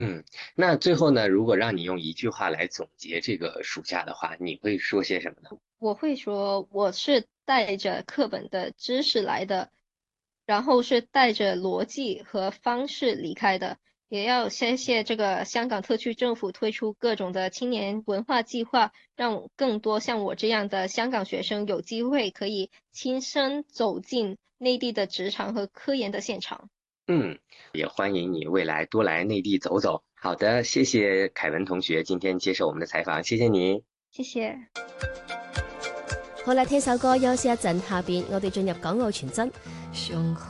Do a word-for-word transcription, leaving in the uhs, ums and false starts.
嗯，那最后呢，如果让你用一句话来总结这个暑假的话，你会说些什么呢？ 我会说我是带着课本的知识来的，然后是带着逻辑和方式离开的。也要谢谢这个香港特区政府推出各种的青年文化计划，让更多像我这样的香港学生有机会可以亲身走进内地的职场和科研的现场。 嗯，也欢迎你未来多来内地走走。好的，谢谢凯文同学今天接受我们的采访，谢谢你。 谢谢。 好啦，聽首歌休息一陣，下邊我哋進入港澳傳真。